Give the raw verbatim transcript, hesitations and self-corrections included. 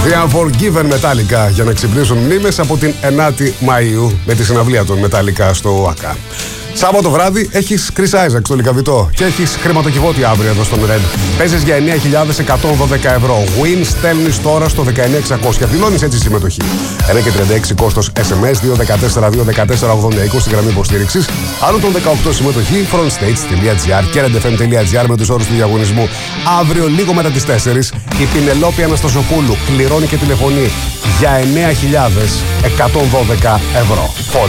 The Unforgiven Metallica για να ξυπνήσουν μνήμες από την ενάτη Μαΐου με τη συναυλία των Metallica στο ΟΑΚΑ. Σάββατο βράδυ έχεις Chris Isaac στο Λυκαβητό και έχεις χρηματοκιβώτη αύριο εδώ στον Red. Παίζεις για εννέα χιλιάδες εκατόν δώδεκα ευρώ. Win στέλνεις τώρα στο δεκαεννέα εξακόσια. Δηλώνεις έτσι συμμετοχή. ένα και τριάντα έξι κόστος ες εμ ες δύο ένα τέσσερα δύο ένα τέσσερα ογδόντα είκοσι στη γραμμή υποστήριξης. Άλλο των δεκαοκτώ συμμετοχή frontstage.gr και redfm.gr με τους όρους του διαγωνισμού. Αύριο λίγο μετά τις τέσσερις η Πινελόπη Αναστασοπούλου κληρώνει και τηλεφωνεί για εννέα χιλιάδες εκατόν δώδεκα ευρώ.